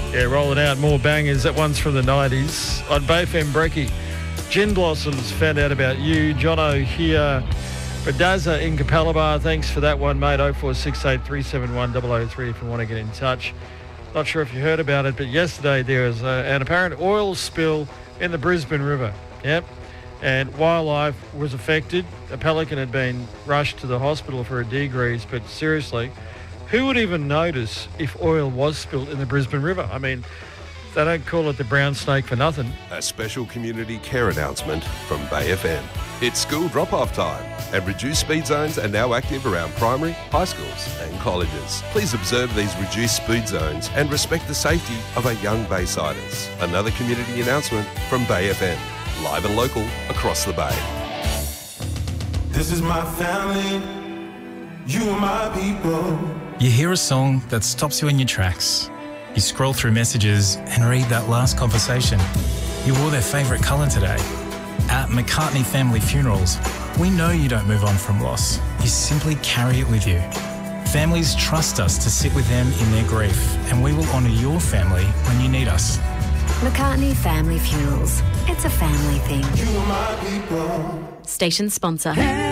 Yeah, rolling out more bangers. That one's from the 90s. On BFM Brekkie, Gin Blossoms, Found Out About You. Jono here. Badazza in Capalaba, thanks for that one, mate. 0468 371 003 if you want to get in touch. Not sure if you heard about it, but yesterday there was an apparent oil spill in the Brisbane River. Yep. And wildlife was affected. A pelican had been rushed to the hospital for a degrease, but seriously, who would even notice if oil was spilled in the Brisbane River? I mean, they don't call it the brown snake for nothing. A special community care announcement from Bay FM. It's school drop-off time, and reduced speed zones are now active around primary, high schools and colleges. Please observe these reduced speed zones and respect the safety of our young Baysiders. Another community announcement from Bay FM. Live and local across the Bay. This is my family, you are my people. You hear a song that stops you in your tracks. You scroll through messages and read that last conversation. You wore their favourite colour today. At McCartney Family Funerals, we know you don't move on from loss. You simply carry it with you. Families trust us to sit with them in their grief, and we will honour your family when you need us. McCartney Family Funerals. It's a family thing. You are my people. Station sponsor.